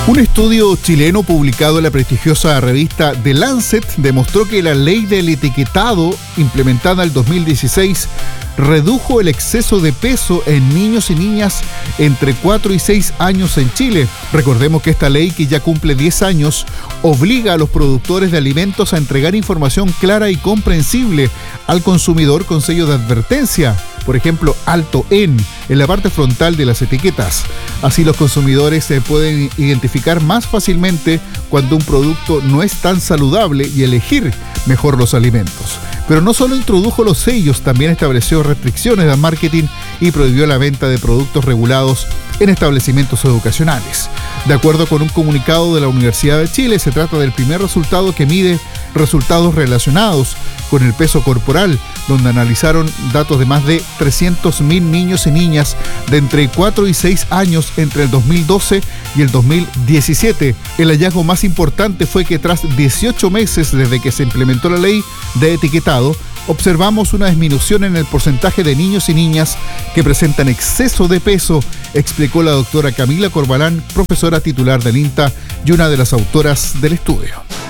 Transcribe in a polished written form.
Un estudio chileno publicado en la prestigiosa revista The Lancet demostró que la ley del etiquetado, implementada en el 2016, redujo el exceso de peso en niños y niñas entre 4 y 6 años en Chile. Recordemos que esta ley, que ya cumple 10 años, obliga a los productores de alimentos a entregar información clara y comprensible al consumidor con sello de advertencia, por ejemplo, alto en la parte frontal de las etiquetas. Así los consumidores pueden identificar más fácilmente cuando un producto no es tan saludable y elegir mejor los alimentos. Pero no solo introdujo los sellos, también estableció restricciones al marketing y prohibió la venta de productos regulados en establecimientos educacionales. De acuerdo con un comunicado de la Universidad de Chile, se trata del primer resultado que mide resultados relacionados con el peso corporal, donde analizaron datos de más de 300.000 niños y niñas de entre 4 y 6 años entre el 2012 y el 2017. El hallazgo más importante fue que tras 18 meses desde que se implementó la ley de etiquetado, observamos una disminución en el porcentaje de niños y niñas que presentan exceso de peso, explicó la doctora Camila Corbalán, profesora titular del INTA y una de las autoras del estudio.